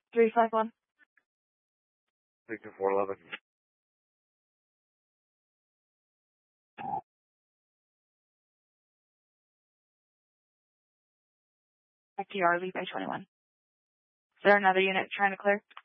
351. Victor 411. XDR, lead by 21. Is there another unit trying to clear?